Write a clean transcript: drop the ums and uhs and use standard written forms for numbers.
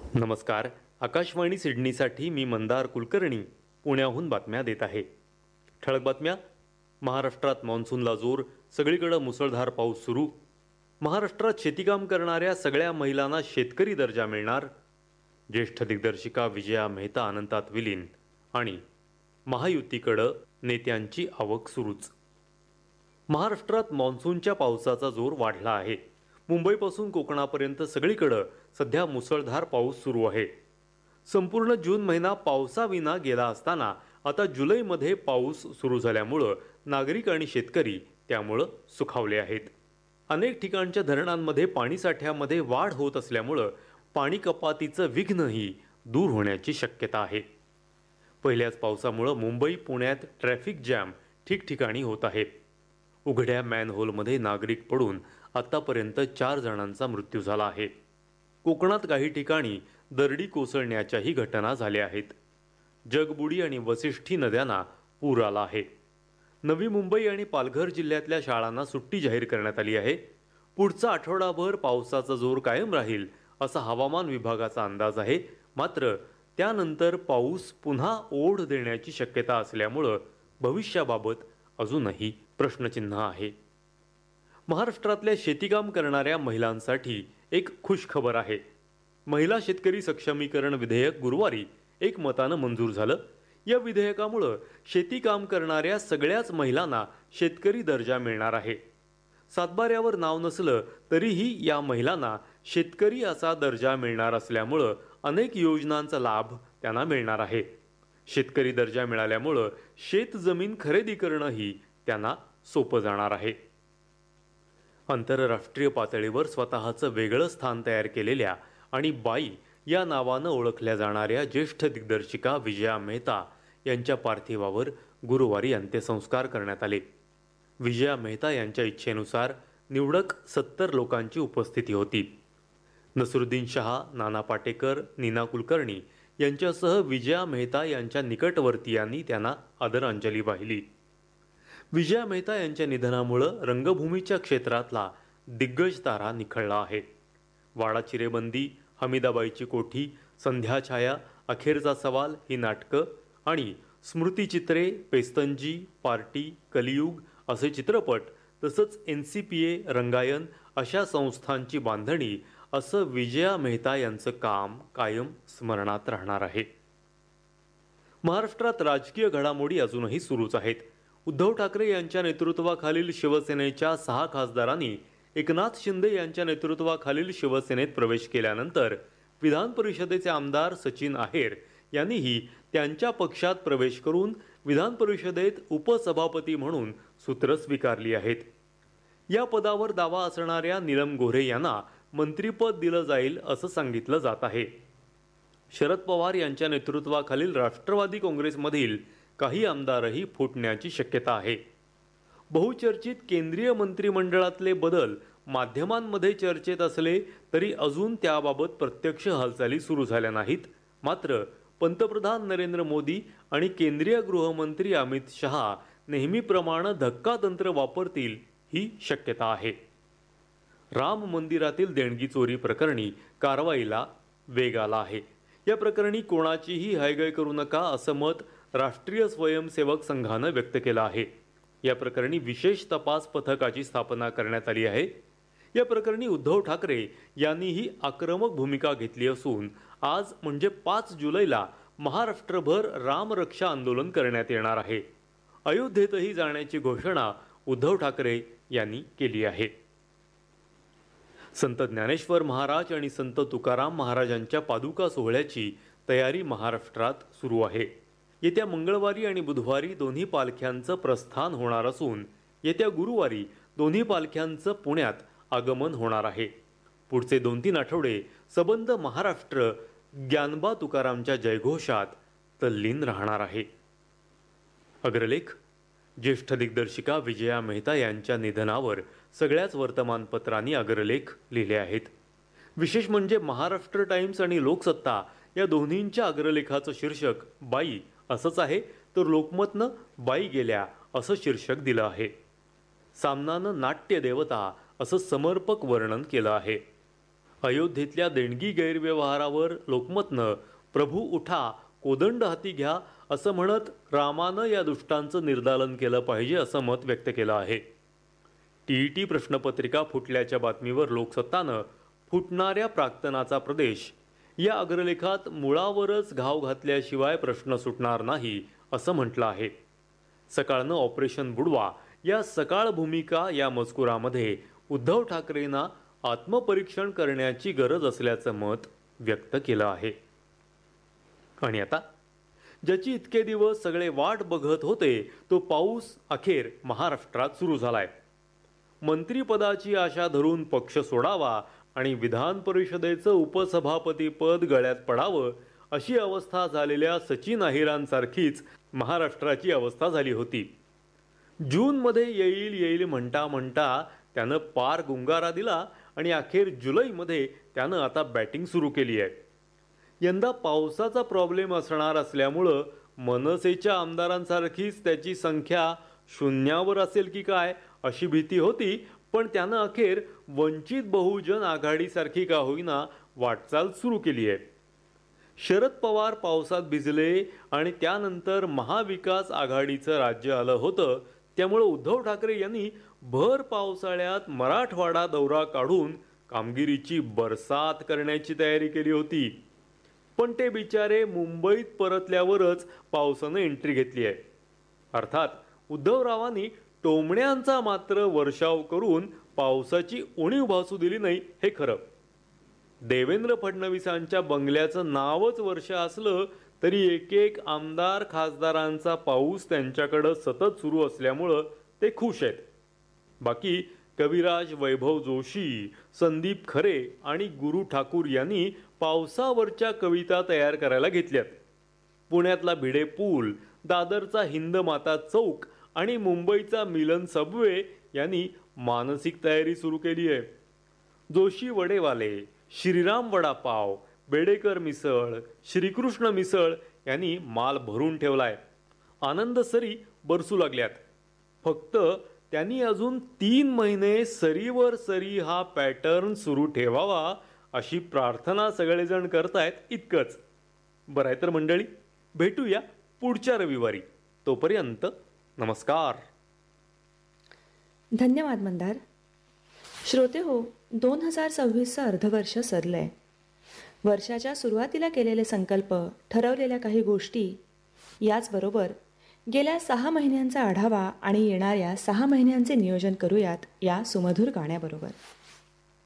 नमस्कार. आकाशवाणी सिडनीसाठी मी मंदार कुलकर्णी पुण्याहून बातम्या देत आहे. ठळक बातम्या. महाराष्ट्रात मान्सूनला जोर, सगळीकडे मुसळधार पाऊस सुरू. महाराष्ट्रात शेतीकाम करणाऱ्या सगळ्या महिलांना शेतकरी दर्जा मिळणार. ज्येष्ठ दिग्दर्शिका विजया मेहता अनंतात विलीन. आणि महायुतीकडे नेत्यांची आवक सुरूच. महाराष्ट्रात मान्सूनच्या पावसाचा जोर वाढला आहे. मुंबईपासून कोकणापर्यंत सगळीकडे सध्या मुसळधार पाऊस सुरू आहे. संपूर्ण जून महिना पावसाविना गेला असताना आता जुलैमध्ये पाऊस सुरू झाल्यामुळं नागरिक आणि शेतकरी त्यामुळं सुखावले आहेत. अनेक ठिकाणच्या धरणांमध्ये पाणीसाठ्यामध्ये वाढ होत असल्यामुळं पाणी कपातीचं विघ्नही दूर होण्याची शक्यता आहे. पहिल्याच पावसामुळं मुंबई पुण्यात ट्रॅफिक जॅम ठिकठिकाणी होत आहे. उघड्या मॅनहोलमध्ये नागरिक पडून आतापर्यंत 4 जणांचा मृत्यू झाला आहे. कोकणात काही ठिकाणी दरडी कोसळण्याच्याही घटना झाल्या आहेत. जगबुडी आणि वसिष्ठी नद्यांना पूर आला आहे. नवी मुंबई आणि पालघर जिल्ह्यातल्या शाळांना सुट्टी जाहीर करण्यात आली आहे. पुढचा आठवडाभर पावसाचा जोर कायम राहील असा हवामान विभागाचा अंदाज आहे. मात्र त्यानंतर पाऊस पुन्हा ओढ देण्याची शक्यता असल्यामुळं भविष्याबाबत अजूनही प्रश्नचिन्ह आहे. महाराष्ट्रातल्या शेतीकाम करणाऱ्या महिलांसाठी एक खुश खबर आहे. महिला शेतकरी सक्षमीकरण विधेयक गुरुवारी एकमतानं मंजूर झालं. या विधेयकामुळे शेतीकाम करणाऱ्या सगळ्याच महिलांना शेतकरी दर्जा मिळणार आहे. सातबाऱ्यावर नाव नसलं तरीही या महिलांना शेतकरी असा दर्जा मिळणार असल्यामुळं अनेक योजनांचा लाभ त्यांना मिळणार आहे. शेतकरी दर्जा मिळाल्यामुळं शेतजमीन खरेदी करणंही त्यांना सोपं जाणार आहे. आंतरराष्ट्रीय पातळीवर स्वतःचं वेगळं स्थान तयार केलेल्या आणि बाई या नावानं ओळखल्या जाणाऱ्या ज्येष्ठ दिग्दर्शिका विजया मेहता यांच्या पार्थिवावर गुरुवारी अंत्यसंस्कार करण्यात आले. विजया मेहता यांच्या इच्छेनुसार निवडक 70 लोकांची उपस्थिती होती. नसरुद्दीन शहा, नाना पाटेकर, नीना कुलकर्णी यांच्यासह विजया मेहता यांच्या निकटवर्तीयांनी त्यांना आदरांजली वाहिली. विजया मेहता यांच्या निधनामुळं रंगभूमीच्या क्षेत्रातला दिग्गज तारा निखळला आहे. वाडा चिरेबंदी, हमीदाबाईची कोठी, संध्याछाया, अखेरचा सवाल ही नाटकं आणि स्मृतिचित्रे, पेस्तंजी, पार्टी, कलियुग असे चित्रपट तसंच NCPA, रंगायन अशा संस्थांची बांधणी असं विजया मेहता यांचं काम कायम स्मरणात राहणार आहे. महाराष्ट्रात राजकीय घडामोडी अजूनही सुरूच आहेत. उद्धव ठाकरे यांच्या नेतृत्वाखालील शिवसेनेच्या 6 खासदारांनी एकनाथ शिंदे यांच्या नेतृत्वाखालील शिवसेनेत प्रवेश केल्यानंतर विधान परिषदेचे आमदार सचिन आहेर यांनीही त्यांच्या पक्षात प्रवेश करून विधान परिषदेत उपसभापती म्हणून सूत्र स्वीकारली आहेत. या पदावर दावा असणाऱ्या नीलम गोऱ्हे यांना मंत्रिपद दिलं जाईल असं सांगितलं जात आहे. शरद पवार यांच्या नेतृत्वाखालील राष्ट्रवादी काँग्रेसमधील काही आमदारही फुटण्याची शक्यता आहे. बहुचर्चित केंद्रीय मंत्रिमंडळातले बदल माध्यमांमध्ये चर्चेत असले तरी अजून त्याबाबत प्रत्यक्ष हालचाली सुरू झाल्या नाहीत. मात्र पंतप्रधान नरेंद्र मोदी आणि केंद्रीय गृहमंत्री अमित शहा नेहमीप्रमाणे धक्कातंत्र वापरतील ही शक्यता आहे. राम मंदिरातील देणगी चोरी प्रकरणी कारवाईला वेग आला आहे. या प्रकरणी कोणाचीही हयगय करू नका असं मत राष्ट्रीय स्वयंसेवक संघानं व्यक्त केलं आहे. या प्रकरणी विशेष तपास पथकाची स्थापना करण्यात आली आहे. या प्रकरणी उद्धव ठाकरे यांनीही आक्रमक भूमिका घेतली असून आज म्हणजे 5 जुलैला महाराष्ट्रभर रामरक्षा आंदोलन करण्यात येणार आहे. अयोध्येतही जाण्याची घोषणा उद्धव ठाकरे यांनी केली आहे. संत ज्ञानेश्वर महाराज आणि संत तुकाराम महाराजांच्या पादुका सोहळ्याची तयारी महाराष्ट्रात सुरू आहे. येत्या मंगळवारी आणि बुधवारी दोन्ही पालख्यांचं प्रस्थान होणार असून येत्या गुरुवारी दोन्ही पालख्यांचं पुण्यात आगमन होणार आहे. पुढचे 2-3 आठवडे सबंध महाराष्ट्र ज्ञानबा तुकारामच्या जयघोषात तल्लीन राहणार आहे. अग्रलेख. ज्येष्ठ दिग्दर्शिका विजया मेहता यांच्या निधनावर सगळ्याच वर्तमानपत्रांनी अग्रलेख लिहिले आहेत. विशेष म्हणजे महाराष्ट्र टाइम्स आणि लोकसत्ता या दोन्हींच्या अग्रलेखाचं शीर्षक बाई असंच आहे, तर लोकमतनं बाई गेल्या असं शीर्षक दिलं आहे. सामनानं नाट्य देवता असं समर्पक वर्णन केलं आहे. अयोध्येतल्या देणगी गैरव्यवहारावर लोकमतनं प्रभू उठा कोदंड हाती घ्या असं म्हणत रामानं या दुष्टांचं निर्दालन केलं पाहिजे असं मत व्यक्त केलं आहे. टीईटी प्रश्नपत्रिका फुटल्याच्या बातमीवर लोकसत्तानं फुटणाऱ्या प्राक्तनाचा प्रदेश या अग्रलेखात मुळावरच घाव घातल्याशिवाय प्रश्न सुटणार नाही असं म्हटलं आहे. सकाळनं ऑपरेशन बुडवा या सकाळ भूमिका या मजकुरामध्ये उद्धव ठाकरेंना आत्मपरीक्षण करण्याची गरज असल्याचं मत व्यक्त केलं आहे. आणि आता ज्याची इतके दिवस सगळे वाट बघत होते तो पाऊस अखेर महाराष्ट्रात सुरू झालाय. मंत्रिपदाची आशा धरून पक्ष सोडावा आणि विधान परिषदेचं उपसभापती पद गळ्यात पडावं अशी अवस्था झालेल्या सचिन अहिरांसारखीच महाराष्ट्राची अवस्था झाली होती. जूनमध्ये येईल म्हणता म्हणता त्यानं पार गुंगारा दिला आणि अखेर जुलैमध्ये त्यानं आता बॅटिंग सुरू केली आहे. यंदा पावसाचा प्रॉब्लेम असणार असल्यामुळं मनसेच्या आमदारांसारखीच त्याची संख्या शून्यावर असेल की काय अशी भीती होती. पण त्यानं अखेर वंचित बहुजन आघाडीसारखी का होईना वाटचाल सुरू केली आहे. शरद पवार पावसात भिजले आणि त्यानंतर महाविकास आघाडीचं राज्य आलं होतं. त्यामुळे उद्धव ठाकरे यांनी भर पावसाळ्यात मराठवाडा दौरा काढून कामगिरीची बरसात करण्याची तयारी केली होती. पण ते बिचारे मुंबईत परतल्यावरच पावसानं एंट्री घेतली आहे. अर्थात उद्धवरावांनी टोमण्यांचा मात्र वर्षाव करून पावसाची उणीव भासू दिली नाही हे खरं. देवेंद्र फडणवीसांच्या बंगल्याचं नावच वर्ष असलं तरी एक एक आमदार खासदारांचा पाऊस त्यांच्याकडं सतत सुरू असल्यामुळं ते खुश आहेत. बाकी कविराज वैभव जोशी, संदीप खरे आणि गुरु ठाकूर यांनी पावसावरच्या कविता तयार करायला घेतल्यात. पुण्यातला भिडे पूल, दादरचा हिंद माता चौक आणि मुंबईचा मिलन सबवे यांनी मानसिक तयारी सुरू केली आहे. जोशी वडेवाले, श्रीराम वडापाव, बेडेकर मिसळ, श्रीकृष्ण मिसळ यांनी माल भरून ठेवलाय. आनंद सरी बरसू लागल्यात. फक्त त्यांनी अजून 3 महिने सरीवर सरी हा पॅटर्न सुरू ठेवावा अशी प्रार्थना सगळेजण करतायत इतकंच. बरं आहे तर मंडळी, भेटूया पुढच्या रविवारी. तोपर्यंत नमस्कार. धन्यवाद मंदार. श्रोते हो, 2026चं अर्धवर्ष सरलंय. वर्षाच्या सुरुवातीला केलेले संकल्प, ठरवलेल्या काही गोष्टी, याचबरोबर गेल्या 6 महिन्यांचा आढावा आणि येणाऱ्या 6 महिन्यांचे नियोजन करूयात या सुमधुर गाण्याबरोबर.